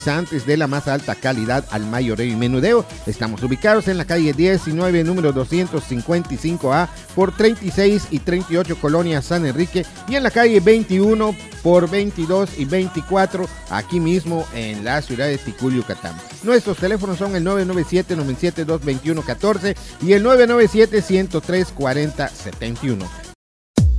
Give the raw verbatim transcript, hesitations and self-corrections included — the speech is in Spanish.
antes de la más alta calidad al mayoreo y menudeo. Estamos ubicados en la calle diecinueve, número doscientos cincuenta y cinco A, por treinta y seis y treinta y ocho, Colonia San Enrique, y en la calle veintiuno por veintidós y veinticuatro, aquí mismo en la ciudad de Ticul, Yucatán. Nuestros teléfonos son el nueve nueve siete, nueve siete dos, dos uno uno cuatro y el nueve nueve siete, uno cero tres, cuatro cero siete uno.